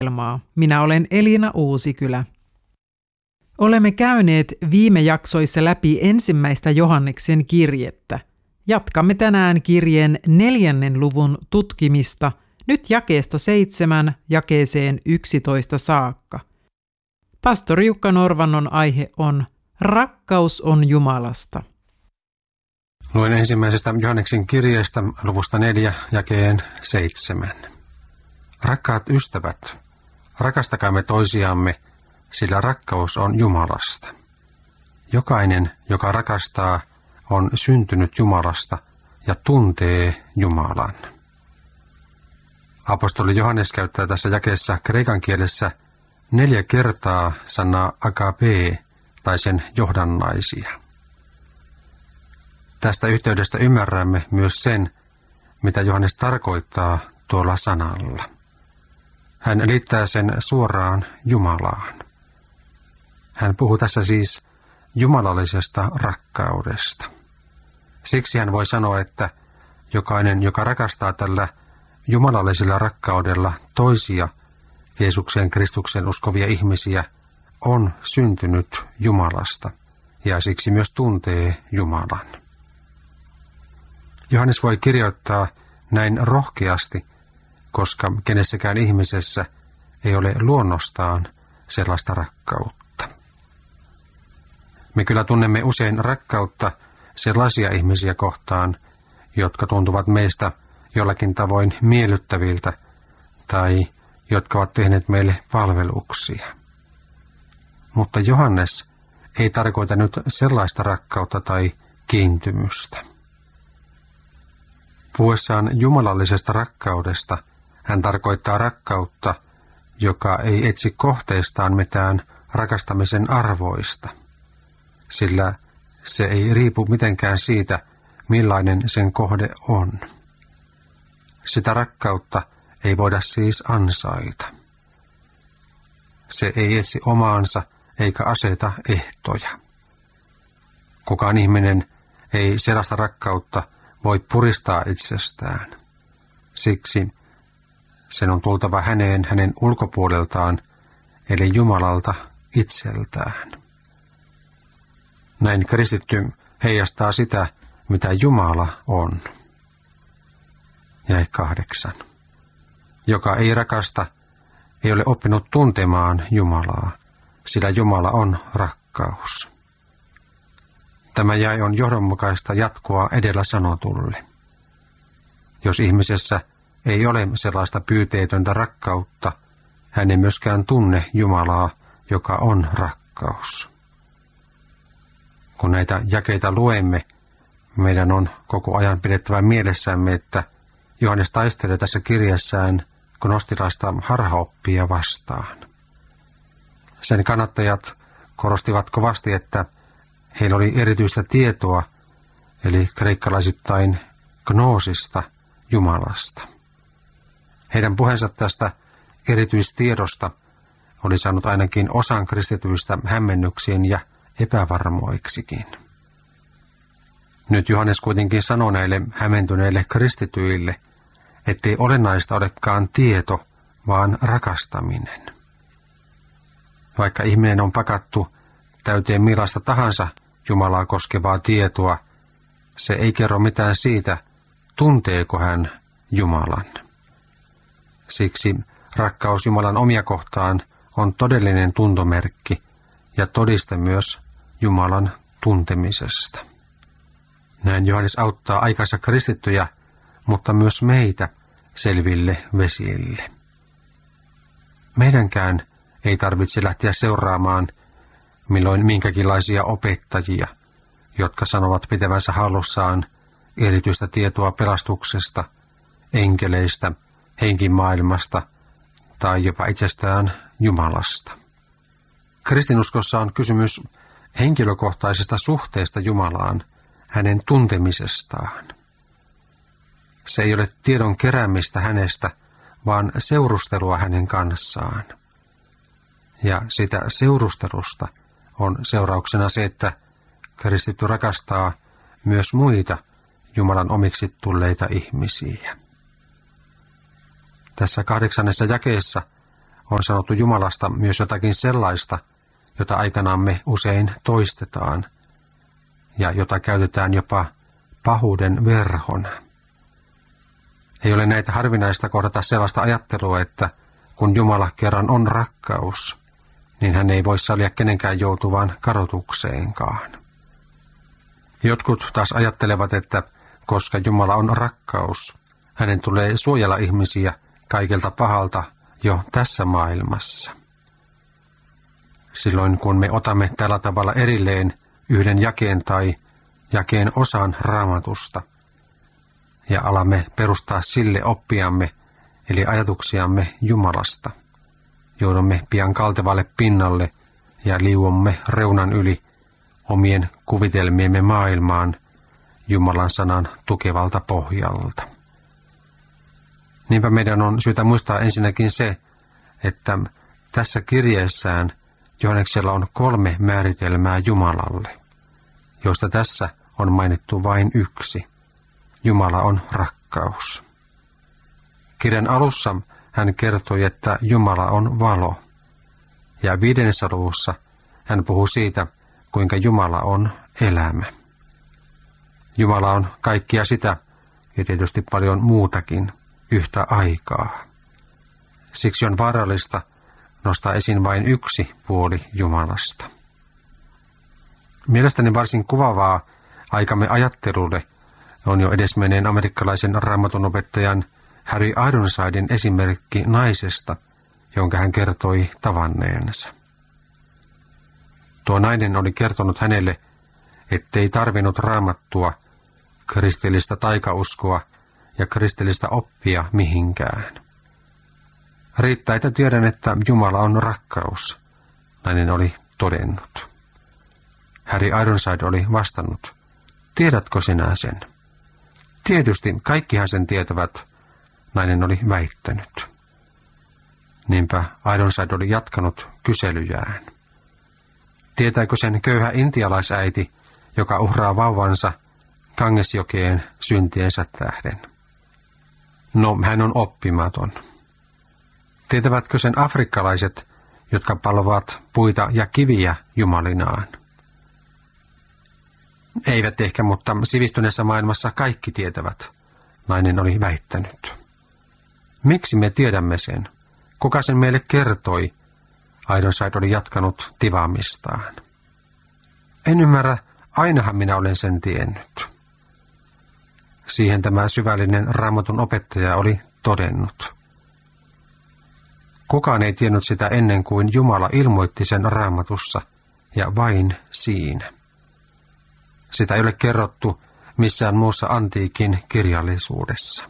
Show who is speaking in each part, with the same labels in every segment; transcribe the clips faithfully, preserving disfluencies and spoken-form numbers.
Speaker 1: Minä olen Elina Uusikylä. Olemme käyneet viime jaksoissa läpi ensimmäistä Johanneksen kirjettä. Jatkamme tänään kirjeen neljännen luvun tutkimista, nyt jakeesta seitsemän jakeeseen yksitoista saakka. Pastori Jukka Norvannon aihe on Rakkaus on Jumalasta.
Speaker 2: Luen ensimmäisestä Johanneksen kirjeestä luvusta neljä jakeen seitsemän. Rakkaat ystävät, rakastakaamme toisiamme, sillä rakkaus on Jumalasta. Jokainen, joka rakastaa, on syntynyt Jumalasta ja tuntee Jumalan. Apostoli Johannes käyttää tässä jakeessa kreikan kielessä neljä kertaa sanaa agape tai sen johdannaisia. Tästä yhteydestä ymmärrämme myös sen, mitä Johannes tarkoittaa tuolla sanalla. Hän liittää sen suoraan Jumalaan. Hän puhuu tässä siis jumalallisesta rakkaudesta. Siksi hän voi sanoa, että jokainen, joka rakastaa tällä jumalallisella rakkaudella toisia Jeesukseen Kristuksen uskovia ihmisiä, on syntynyt Jumalasta ja siksi myös tuntee Jumalan. Johannes voi kirjoittaa näin rohkeasti, koska kenessäkään ihmisessä ei ole luonnostaan sellaista rakkautta. Me kyllä tunnemme usein rakkautta sellaisia ihmisiä kohtaan, jotka tuntuvat meistä jollakin tavoin miellyttäviltä tai jotka ovat tehneet meille palveluksia. Mutta Johannes ei tarkoita nyt sellaista rakkautta tai kiintymystä. Puhuessaan jumalallisesta rakkaudesta hän tarkoittaa rakkautta, joka ei etsi kohteestaan mitään rakastamisen arvoista, sillä se ei riipu mitenkään siitä, millainen sen kohde on. Sitä rakkautta ei voida siis ansaita. Se ei etsi omaansa eikä aseta ehtoja. Kukaan ihminen ei sellaista rakkautta voi puristaa itsestään. Siksi sen on tultava häneen hänen ulkopuoleltaan, eli Jumalalta itseltään. Näin kristitty heijastaa sitä, mitä Jumala on. Jae kahdeksan. Joka ei rakasta, ei ole oppinut tuntemaan Jumalaa, sillä Jumala on rakkaus. Tämä jae on johdonmukaista jatkoa edellä sanotulle. Jos ihmisessä ei ole sellaista pyyteetöntä rakkautta, hän ei myöskään tunne Jumalaa, joka on rakkaus. Kun näitä jakeita luemme, meidän on koko ajan pidettävä mielessämme, että Johannes taistelee tässä kirjassaan gnostilaista harhaoppia vastaan. Sen kannattajat korostivat kovasti, että heillä oli erityistä tietoa, eli kreikkalaisittain gnoosista, Jumalasta. Heidän puheensa tästä erityistiedosta oli saanut ainakin osan kristityistä hämmennyksiin ja epävarmoiksikin. Nyt Johannes kuitenkin sanoo näille hämmentyneille kristityille, ettei olennaista olekaan tieto, vaan rakastaminen. Vaikka ihminen on pakattu täyteen millaista tahansa Jumalaa koskevaa tietoa, se ei kerro mitään siitä, tunteeko hän Jumalan. Siksi rakkaus Jumalan omia kohtaan on todellinen tuntomerkki ja todiste myös Jumalan tuntemisesta. Näin Johannes auttaa aikansa kristittyjä, mutta myös meitä selville vesille. Meidänkään ei tarvitse lähteä seuraamaan milloin minkäkinlaisia opettajia, jotka sanovat pitävänsä hallussaan erityistä tietoa pelastuksesta, enkeleistä, henkimaailmasta tai jopa itsestään Jumalasta. Kristinuskossa on kysymys henkilökohtaisesta suhteesta Jumalaan, hänen tuntemisestaan. Se ei ole tiedon keräämistä hänestä, vaan seurustelua hänen kanssaan. Ja sitä seurustelusta on seurauksena se, että kristitty rakastaa myös muita Jumalan omiksi tulleita ihmisiä. Tässä kahdeksannessa jakeessa on sanottu Jumalasta myös jotakin sellaista, jota aikanaan me usein toistetaan ja jota käytetään jopa pahuuden verhona. Ei ole näitä harvinaista kohdata sellaista ajattelua, että kun Jumala kerran on rakkaus, niin hän ei voi sallia kenenkään joutuvan kadotukseenkaan. Jotkut taas ajattelevat, että koska Jumala on rakkaus, hänen tulee suojella ihmisiä kaikelta pahalta jo tässä maailmassa. Silloin kun me otamme tällä tavalla erilleen yhden jakeen tai jakeen osan Raamatusta ja alamme perustaa sille oppiamme, eli ajatuksiamme Jumalasta, joudumme pian kaltevalle pinnalle ja liuomme reunan yli omien kuvitelmiemme maailmaan Jumalan sanan tukevalta pohjalta. Niinpä meidän on syytä muistaa ensinnäkin se, että tässä kirjeessään Johanneksella on kolme määritelmää Jumalalle, joista tässä on mainittu vain yksi. Jumala on rakkaus. Kirjan alussa hän kertoi, että Jumala on valo, ja viidennessä luvussa hän puhuu siitä, kuinka Jumala on elämä. Jumala on kaikkia sitä, ja tietysti paljon muutakin, yhtä aikaa. Siksi on vaarallista nostaa esiin vain yksi puoli Jumalasta. Mielestäni varsin kuvaavaa aikamme ajattelulle on jo edesmenneen amerikkalaisen raamatunopettajan Harry Ironsidein esimerkki naisesta, jonka hän kertoi tavanneensa. Tuo nainen oli kertonut hänelle, ettei tarvinnut raamattua, kristillistä taikauskoa ja kristillistä oppia mihinkään. Riittää, että tiedän, että Jumala on rakkaus, nainen oli todennut. Harry Ironside oli vastannut, tiedätkö sinä sen? Tietysti, kaikkihan sen tietävät, nainen oli väittänyt. Niinpä Ironside oli jatkanut kyselyjään. Tietääkö sen köyhä intialaisäiti, joka uhraa vauvansa Gangesjokeen syntiensä tähden? No, hän on oppimaton. Tietävätkö sen afrikkalaiset, jotka palvovat puita ja kiviä jumalinaan? Eivät ehkä, mutta sivistyneessä maailmassa kaikki tietävät, nainen oli väittänyt. Miksi me tiedämme sen? Kuka sen meille kertoi? Ironside oli jatkanut tivaamistaan. En ymmärrä, ainahan minä olen sen tiennyt. Siihen tämä syvällinen Raamatun opettaja oli todennut. Kukaan ei tiennyt sitä ennen kuin Jumala ilmoitti sen Raamatussa, ja vain siinä. Sitä ei ole kerrottu missään muussa antiikin kirjallisuudessa.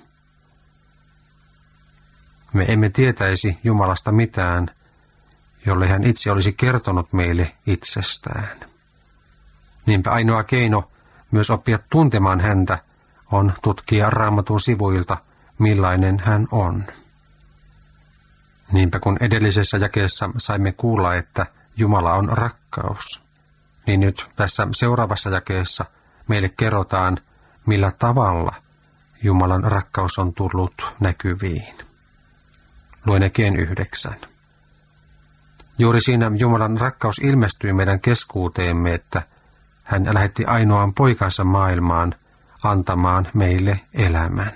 Speaker 2: Me emme tietäisi Jumalasta mitään, jolle hän itse olisi kertonut meille itsestään. Niinpä ainoa keino myös oppia tuntemaan häntä on tutkia Raamatun sivuilta, millainen hän on. Niinpä kun edellisessä jakeessa saimme kuulla, että Jumala on rakkaus, niin nyt tässä seuraavassa jakeessa meille kerrotaan, millä tavalla Jumalan rakkaus on tullut näkyviin. Luen jakeen yhdeksän. Juuri siinä Jumalan rakkaus ilmestyi meidän keskuuteemme, että hän lähetti ainoan poikansa maailmaan antamaan meille elämän.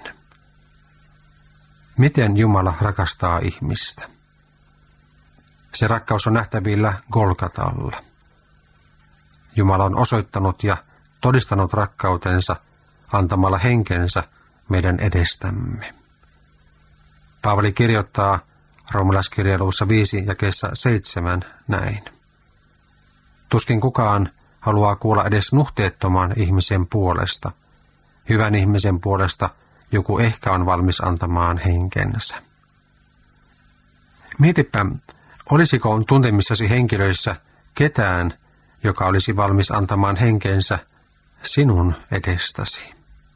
Speaker 2: Miten Jumala rakastaa ihmistä? Se rakkaus on nähtävillä Golgatalla. Jumala on osoittanut ja todistanut rakkautensa antamalla henkensä meidän edestämme. Paavali kirjoittaa roomalaiskirjeen luvussa viisi jakeessa seitsemän näin. Tuskin kukaan haluaa kuulla edes nuhteettoman ihmisen puolesta. Hyvän ihmisen puolesta joku ehkä on valmis antamaan henkensä. Mietipä, olisiko tuntemissasi henkilöissä ketään, joka olisi valmis antamaan henkensä sinun edestäsi.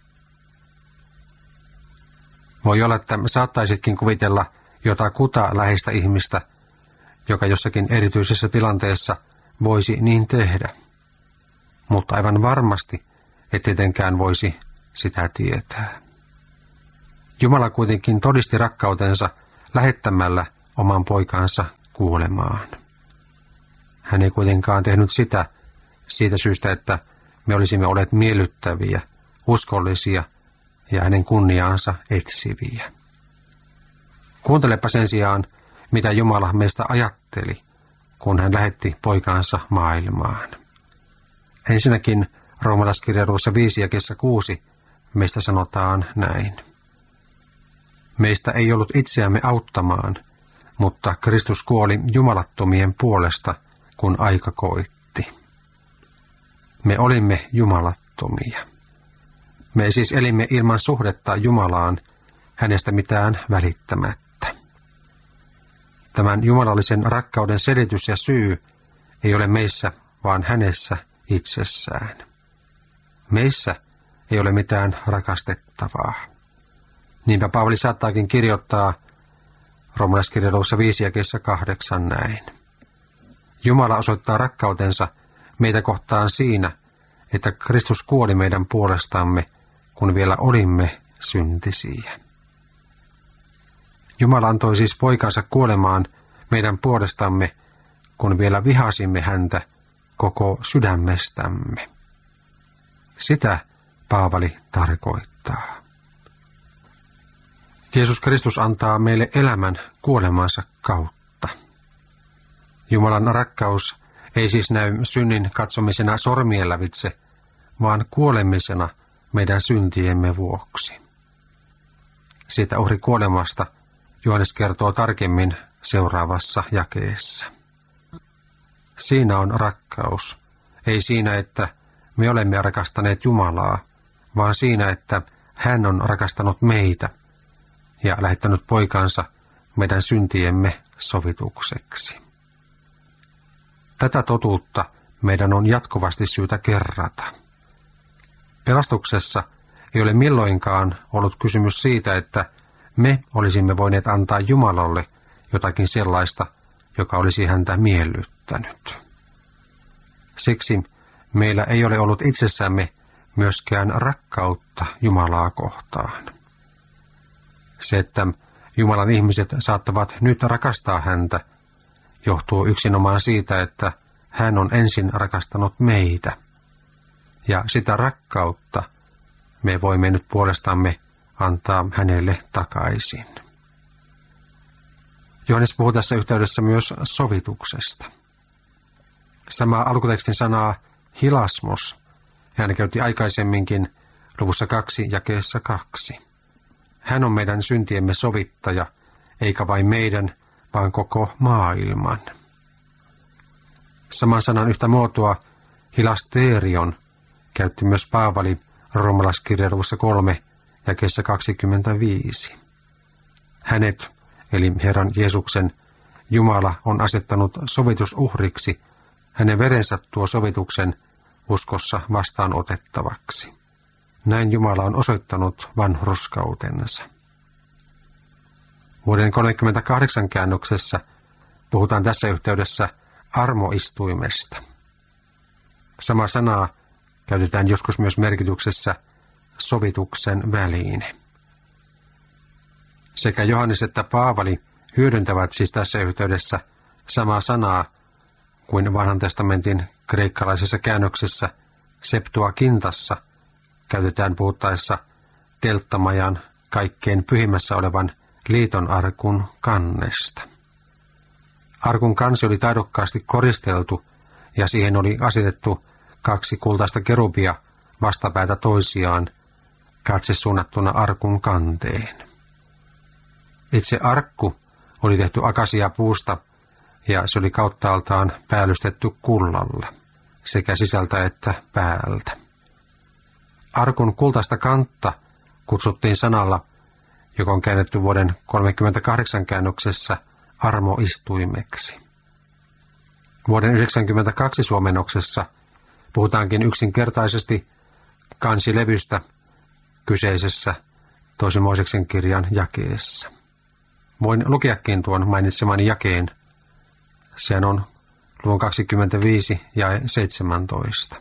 Speaker 2: Voi olla, että saattaisitkin kuvitella jotakuta läheistä ihmistä, joka jossakin erityisessä tilanteessa voisi niin tehdä. Mutta aivan varmasti et tietenkään voisi sitä tietää. Jumala kuitenkin todisti rakkautensa lähettämällä oman poikansa kuolemaan. Hän ei kuitenkaan tehnyt sitä siitä syystä, että me olisimme olleet miellyttäviä, uskollisia ja hänen kunniaansa etsiviä. Kuuntelepa sen sijaan, mitä Jumala meistä ajatteli, kun hän lähetti poikansa maailmaan. Ensinnäkin roomalaiskirjeessä viisi jakeessa kuusi meistä sanotaan näin. Meistä ei ollut itseämme auttamaan, mutta Kristus kuoli jumalattomien puolesta, kun aika koitti. Me olimme jumalattomia. Me siis elimme ilman suhdetta Jumalaan, hänestä mitään välittämättä. Tämän jumalallisen rakkauden selitys ja syy ei ole meissä, vaan hänessä itsessään. Meissä ei ole mitään rakastettavaa. Niinpä Paavali saattaakin kirjoittaa roomalaiskirjeessä viisi jakeessa kahdeksan näin. Jumala osoittaa rakkautensa meitä kohtaan siinä, että Kristus kuoli meidän puolestamme, kun vielä olimme syntisiä. Jumala antoi siis poikansa kuolemaan meidän puolestamme, kun vielä vihasimme häntä koko sydämestämme. Sitä Paavali tarkoittaa. Jeesus Kristus antaa meille elämän kuolemansa kautta. Jumalan rakkaus ei siis näy synnin katsomisena sormien lävitse, vaan kuolemisena meidän syntiemme vuoksi. Siitä uhri kuolemasta Johannes kertoo tarkemmin seuraavassa jakeessa. Siinä on rakkaus, ei siinä, että me olemme rakastaneet Jumalaa, vaan siinä, että hän on rakastanut meitä ja lähettänyt poikansa meidän syntiemme sovitukseksi. Tätä totuutta meidän on jatkuvasti syytä kerrata. Pelastuksessa ei ole milloinkaan ollut kysymys siitä, että me olisimme voineet antaa Jumalalle jotakin sellaista, joka olisi häntä miellyttänyt. Siksi meillä ei ole ollut itsessämme myöskään rakkautta Jumalaa kohtaan. Se, että Jumalan ihmiset saattavat nyt rakastaa häntä, johtuu yksinomaan siitä, että hän on ensin rakastanut meitä. Ja sitä rakkautta me voimme nyt puolestamme antaa hänelle takaisin. Johannes puhuu tässä yhteydessä myös sovituksesta. Sama alkutekstin sanaa hilasmos hän käytti aikaisemminkin luvussa kaksi jakeessa kaksi. Hän on meidän syntiemme sovittaja, eikä vain meidän, vaan koko maailman. Saman sanan yhtä muotoa hilasterion käytti myös Paavali roomalaiskirjeen luvussa kolme jakeessa kaksikymmentäviisi. Hänet, eli Herran Jeesuksen, Jumala on asettanut sovitusuhriksi, hänen verensä tuo sovituksen uskossa vastaanotettavaksi. Näin Jumala on osoittanut vanhurskautensa. Vuoden kolmekymmentäkahdeksan käännöksessä puhutaan tässä yhteydessä armoistuimesta. Sama sanaa käytetään joskus myös merkityksessä sovituksen väline. Sekä Johannes että Paavali hyödyntävät siis tässä yhteydessä samaa sanaa kuin vanhan testamentin kreikkalaisessa käännöksessä Septuagintassa käytetään puhuttaessa telttamajan kaikkein pyhimmässä olevan liiton arkun kannesta. Arkun kansi oli taidokkaasti koristeltu ja siihen oli asetettu kaksi kultaista kerubia vastapäätä toisiaan, katse suunnattuna arkun kanteen. Itse arkku oli tehty akasiapuusta ja se oli kauttaaltaan päällystetty kullalla, sekä sisältä että päältä. Arkun kultaista kantta kutsuttiin sanalla, joka on käännetty vuoden kolmekymmentäkahdeksan käännöksessä armoistuimeksi. Vuoden yhdeksänkymmentäkaksi suomennoksessa puhutaankin yksinkertaisesti kansilevystä kyseisessä toisen Mooseksen kirjan jakeessa. Voin lukeakin tuon mainitsemani jakeen. Sehän on luvun kaksikymmentäviisi ja seitsemäntoista.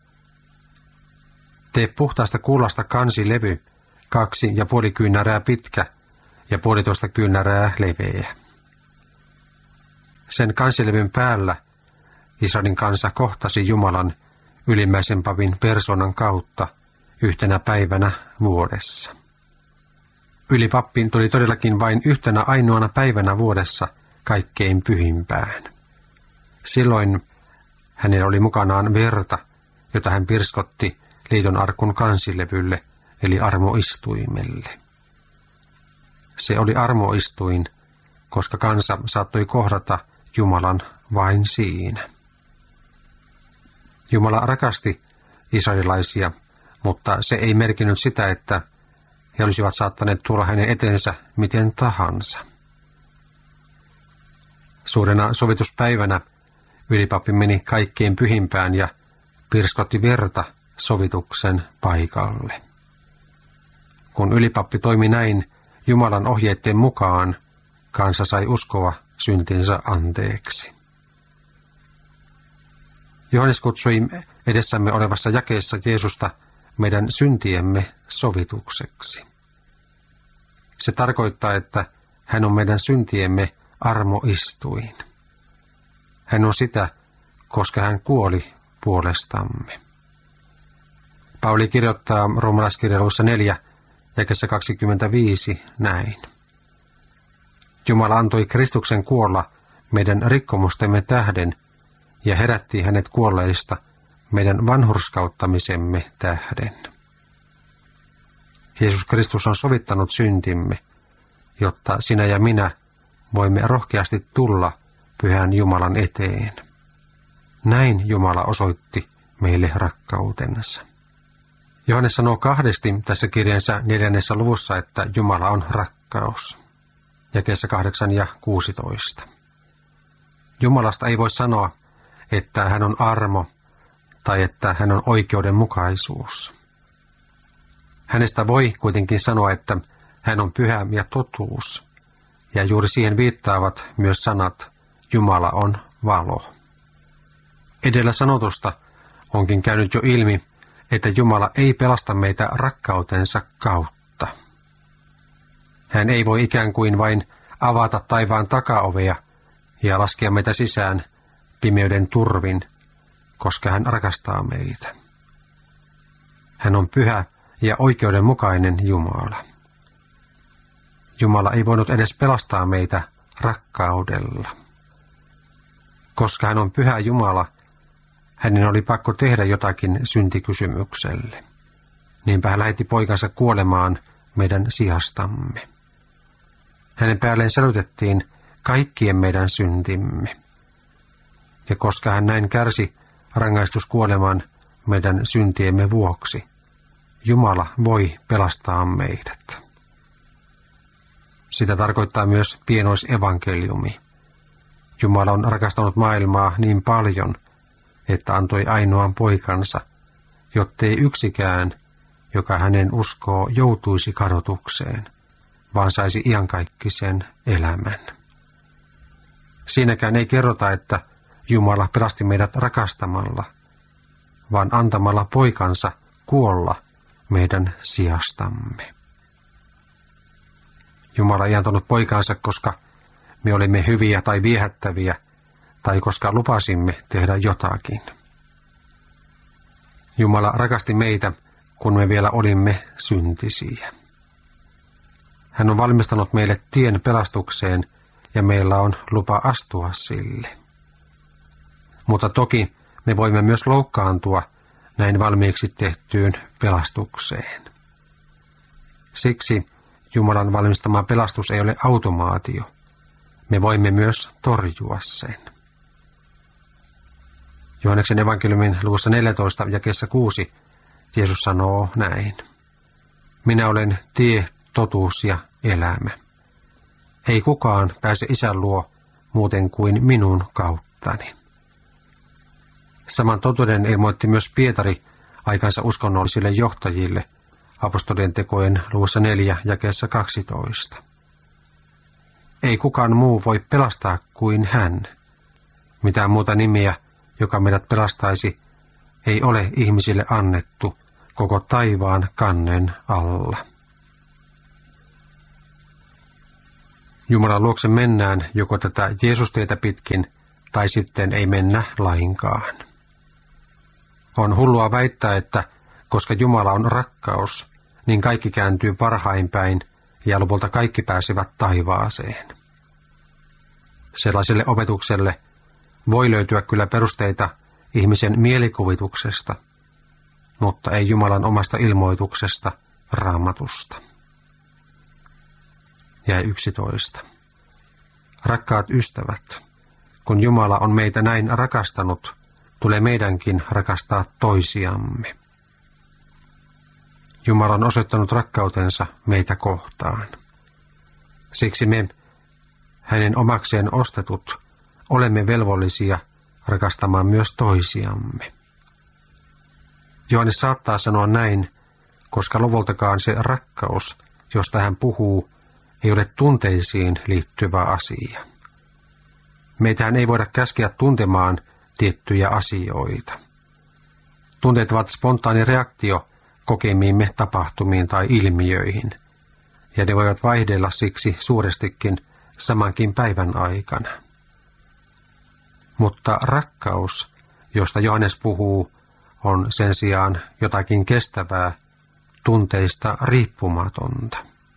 Speaker 2: Tee puhtaasta kullasta kansilevy, kaksi ja puoli kyynärää pitkä ja puolitoista kyynärää leveä. Sen kansilevyn päällä Israelin kansa kohtasi Jumalan ylimmäisen papin persoonan kautta yhtenä päivänä vuodessa. Ylipappi tuli todellakin vain yhtenä ainoana päivänä vuodessa kaikkein pyhimpään. Silloin hänellä oli mukanaan verta, jota hän pirskotti liiton arkun kansilevylle, eli armoistuimelle. Se oli armoistuin, koska kansa saattoi kohdata Jumalan vain siinä. Jumala rakasti israelilaisia, mutta se ei merkinnyt sitä, että he olisivat saattaneet tulla hänen eteensä miten tahansa. Suurena sovituspäivänä ylipappi meni kaikkein pyhimpään ja pirskotti verta sovituksen paikalle. Kun ylipappi toimi näin Jumalan ohjeiden mukaan, kansa sai uskoa syntinsä anteeksi. Johannes kutsui edessämme olevassa jakeessa Jeesusta meidän syntiemme sovitukseksi. Se tarkoittaa, että hän on meidän syntiemme armoistuin. Hän on sitä, koska hän kuoli puolestamme. Pauli kirjoittaa roomalaiskirjeen luvussa neljä, jakeessa kaksikymmentäviisi näin. Jumala antoi Kristuksen kuolla meidän rikkomustemme tähden ja herätti hänet kuolleista meidän vanhurskauttamisemme tähden. Jeesus Kristus on sovittanut syntimme, jotta sinä ja minä voimme rohkeasti tulla pyhän Jumalan eteen. Näin Jumala osoitti meille rakkautensa. Johannes sanoo kahdesti tässä kirjansa neljännessä luvussa, että Jumala on rakkaus. Jakeessa kahdeksan ja kuusitoista. Jumalasta ei voi sanoa, että hän on armo tai että hän on oikeudenmukaisuus. Hänestä voi kuitenkin sanoa, että hän on pyhä ja totuus, ja juuri siihen viittaavat myös sanat Jumala on valo. Edellä sanotusta onkin käynyt jo ilmi, että Jumala ei pelasta meitä rakkautensa kautta. Hän ei voi ikään kuin vain avata taivaan takaovea ja laskea meitä sisään pimeyden turvin, koska hän rakastaa meitä. Hän on pyhä ja oikeudenmukainen Jumala. Jumala ei voinut edes pelastaa meitä rakkaudella. Koska hän on pyhä Jumala, hänen oli pakko tehdä jotakin syntikysymykselle. Niinpä hän lähetti poikansa kuolemaan meidän sijastamme. Hänen päälleen sälytettiin kaikkien meidän syntimme. Ja koska hän näin kärsi rangaistuskuoleman meidän syntiemme vuoksi, Jumala voi pelastaa meidät. Sitä tarkoittaa myös pienoisevankeliumi. Jumala on rakastanut maailmaa niin paljon, että antoi ainoan poikansa, jottei yksikään, joka hänen uskoo, joutuisi kadotukseen, vaan saisi iankaikkisen elämän. Siinäkään ei kerrota, että Jumala pelasti meidät rakastamalla, vaan antamalla poikansa kuolla meidän sijastamme. Jumala ei antanut poikansa, koska me olimme hyviä tai viehättäviä, tai koska lupasimme tehdä jotakin. Jumala rakasti meitä, kun me vielä olimme syntisiä. Hän on valmistanut meille tien pelastukseen, ja meillä on lupa astua sille. Mutta toki me voimme myös loukkaantua näin valmiiksi tehtyyn pelastukseen. Siksi Jumalan valmistama pelastus ei ole automaatio. Me voimme myös torjua sen. Johanneksen evankeliumin luvussa neljätoista jakeessa kuusi Jeesus sanoo näin. Minä olen tie, totuus ja elämä. Ei kukaan pääse Isän luo muuten kuin minun kauttani. Saman totuuden ilmoitti myös Pietari aikansa uskonnollisille johtajille apostolien tekojen luvussa neljä jakeessa kaksitoista. Ei kukaan muu voi pelastaa kuin hän. Mitään muuta nimiä, joka meidät pelastaisi, ei ole ihmisille annettu koko taivaan kannen alla. Jumalan luokse mennään joko tätä Jeesustietä pitkin tai sitten ei mennä lainkaan. On hullua väittää, että koska Jumala on rakkaus, niin kaikki kääntyy parhain päin ja lopulta kaikki pääsevät taivaaseen. Sellaiselle opetukselle voi löytyä kyllä perusteita ihmisen mielikuvituksesta, mutta ei Jumalan omasta ilmoituksesta, Raamatusta. Ja yksitoista. Rakkaat ystävät, kun Jumala on meitä näin rakastanut, tulee meidänkin rakastaa toisiamme. Jumala on osoittanut rakkautensa meitä kohtaan. Siksi me, hänen omakseen ostetut, olemme velvollisia rakastamaan myös toisiamme. Johannes saattaa sanoa näin, koska lopultakaan se rakkaus, josta hän puhuu, ei ole tunteisiin liittyvä asia. Meitähän ei voida käskeä tuntemaan tiettyjä asioita. Tunteet ovat spontaani reaktio kokemiimme tapahtumiin tai ilmiöihin, ja ne voivat vaihdella siksi suurestikin samankin päivän aikana. Mutta rakkaus, josta Johannes puhuu, on sen sijaan jotakin kestävää, tunteista riippumatonta.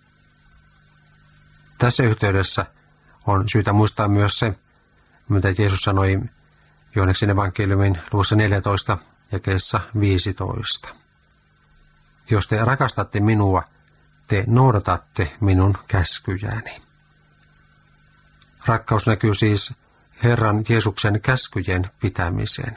Speaker 2: Tässä yhteydessä on syytä muistaa myös se, mitä Jeesus sanoi Johanneksen evankeliumin luvussa neljätoista jakeessa viisitoista. Jos te rakastatte minua, te noudatatte minun käskyjäni. Rakkaus näkyy siis Herran Jeesuksen käskyjen pitämisen.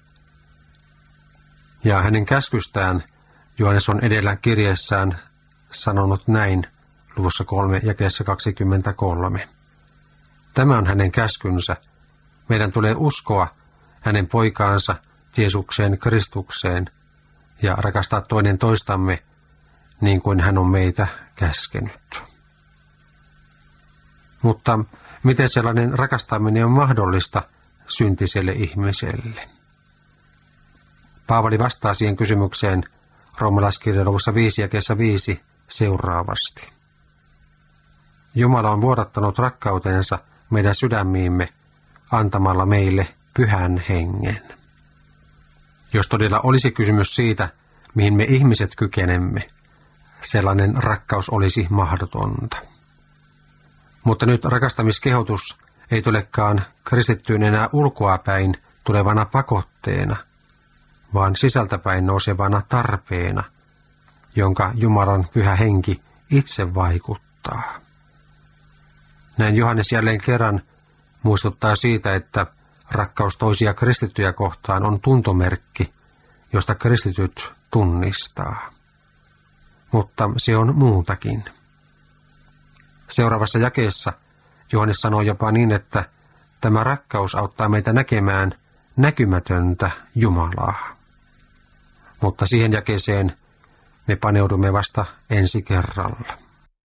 Speaker 2: Ja hänen käskystään Johannes on edellä kirjeessään sanonut näin luvussa kolme jakeessa kaksikymmentäkolme. Tämä on hänen käskynsä. Meidän tulee uskoa hänen poikaansa Jeesukseen Kristukseen ja rakastaa toinen toistamme niin kuin hän on meitä käskenyt. Mutta miten sellainen rakastaminen on mahdollista syntiselle ihmiselle? Paavali vastaa siihen kysymykseen roomalaiskirjan luvussa viisi jakeessa viisi seuraavasti. Jumala on vuodattanut rakkautensa meidän sydämiimme antamalla meille pyhän hengen. Jos todella olisi kysymys siitä, mihin me ihmiset kykenemme, sellainen rakkaus olisi mahdotonta. Mutta nyt rakastamiskehotus ei tulekaan kristittyyn enää ulkoapäin tulevana pakotteena, vaan sisältäpäin nousevana tarpeena, jonka Jumalan pyhä henki itse vaikuttaa. Näin Johannes jälleen kerran muistuttaa siitä, että rakkaus toisia kristittyjä kohtaan on tuntomerkki, josta kristityt tunnistaa. Mutta se on muutakin. Seuraavassa jakeessa Johannes sanoo jopa niin, että tämä rakkaus auttaa meitä näkemään näkymätöntä Jumalaa. Mutta siihen jakeeseen me paneudumme vasta ensi kerralla.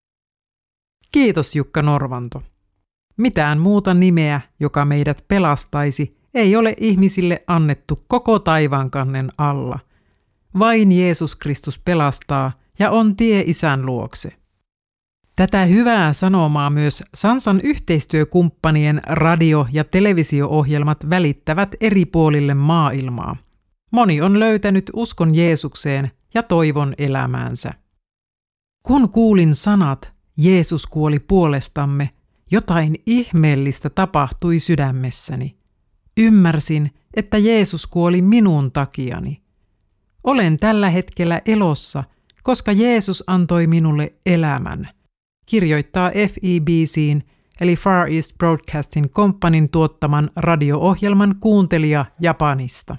Speaker 1: Kiitos Jukka Norvanto. Mitään muuta nimeä, joka meidät pelastaisi, ei ole ihmisille annettu koko taivaankannen alla. Vain Jeesus Kristus pelastaa ja on tie Isän luokse. Tätä hyvää sanomaa myös Sansan yhteistyökumppanien radio- ja televisio-ohjelmat välittävät eri puolille maailmaa. Moni on löytänyt uskon Jeesukseen ja toivon elämäänsä. Kun kuulin sanat, Jeesus kuoli puolestamme, jotain ihmeellistä tapahtui sydämessäni. Ymmärsin, että Jeesus kuoli minun takiani. Olen tällä hetkellä elossa, koska Jeesus antoi minulle elämän, kirjoittaa F E B C:n eli Far East Broadcasting Companyn tuottaman radio-ohjelman kuuntelija Japanista.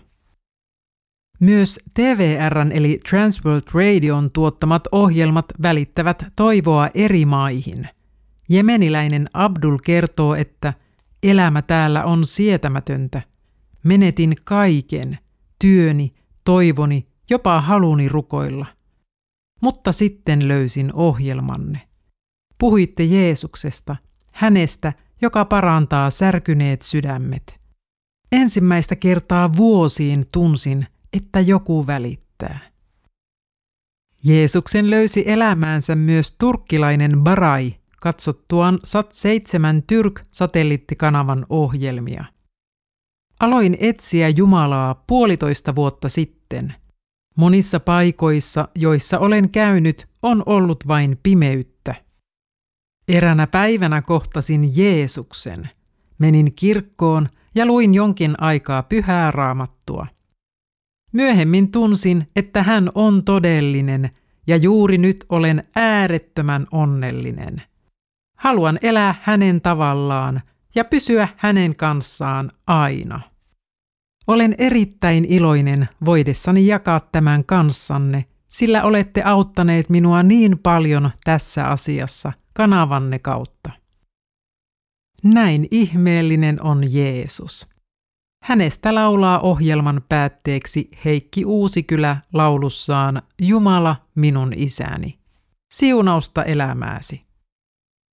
Speaker 1: Myös T V R:n eli Transworld Radion tuottamat ohjelmat välittävät toivoa eri maihin. Jemeniläinen Abdul kertoo, että elämä täällä on sietämätöntä. Menetin kaiken, työni, toivoni, jopa haluni rukoilla. Mutta sitten löysin ohjelmanne. Puhuitte Jeesuksesta, hänestä, joka parantaa särkyneet sydämet. Ensimmäistä kertaa vuosiin tunsin, että joku välittää. Jeesuksen löysi elämäänsä myös turkkilainen Barai katsottuaan Sat seitsemän Tyrk-satelliittikanavan ohjelmia. Aloin etsiä Jumalaa puolitoista vuotta sitten. Monissa paikoissa, joissa olen käynyt, on ollut vain pimeyttä. Eränä päivänä kohtasin Jeesuksen. Menin kirkkoon ja luin jonkin aikaa pyhää raamattua. Myöhemmin tunsin, että hän on todellinen ja juuri nyt olen äärettömän onnellinen. Haluan elää hänen tavallaan ja pysyä hänen kanssaan aina. Olen erittäin iloinen voidessani jakaa tämän kanssanne, sillä olette auttaneet minua niin paljon tässä asiassa kanavanne kautta. Näin ihmeellinen on Jeesus. Hänestä laulaa ohjelman päätteeksi Heikki Uusikylä laulussaan Jumala minun isäni. Siunausta elämääsi.